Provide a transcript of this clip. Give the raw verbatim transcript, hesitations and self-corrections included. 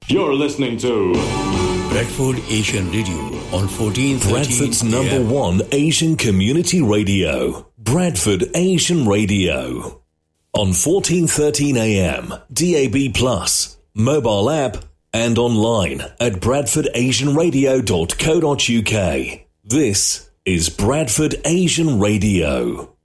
You're listening to Bradford Asian Radio on fourteen thirteen Bradford's number one Asian community radio. Bradford Asian Radio. On fourteen thirteen A M, D A B plus, mobile app, and online at bradford asian radio dot co dot uk. This is Bradford Asian Radio.